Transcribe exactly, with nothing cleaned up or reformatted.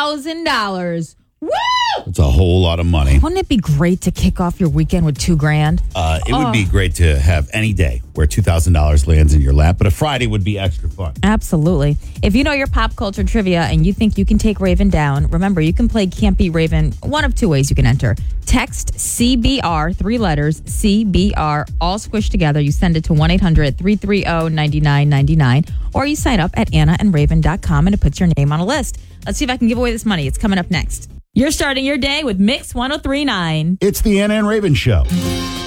thousand dollars. Woo! It's a whole lot of money. Wouldn't it be great to kick off your weekend with two grand? Uh, it oh. would be great to have any day where two thousand dollars lands in your lap, but a Friday would be extra fun. Absolutely. If you know your pop culture trivia and you think you can take Raven down, remember, you can play Can't Beat Raven one of two ways you can enter. Text C B R, three letters, C B R, all squished together. You send it to one eight hundred three three zero nine nine nine nine, or you sign up at anna and raven dot com and it puts your name on a list. Let's see if I can give away this money. It's coming up next. You're starting your day with Mix one oh three point nine. It's the Anna and Raven Show.